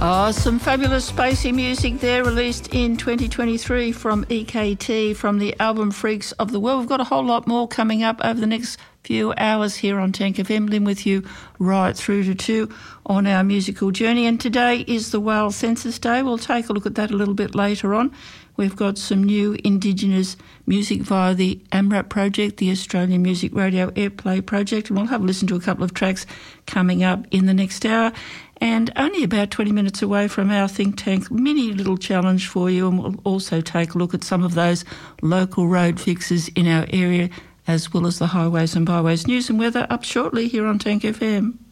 Oh, some fabulous spacey music there released in 2023 from EKT from the album Freaks of the World. We've got a whole lot more coming up over the next few hours here on Tank FM. Lynn with you right through to 2 on our musical journey. And today is the Whale Census Day. We'll take a look at that a little bit later on. We've got some new Indigenous music via the AMRAP project, the Australian Music Radio Airplay project, and we'll have a listen to a couple of tracks coming up in the next hour. And only about 20 minutes away from our Think Tank mini little challenge for you, and we'll also take a look at some of those local road fixes in our area, as well as the highways and byways news and weather up shortly here on Tank FM.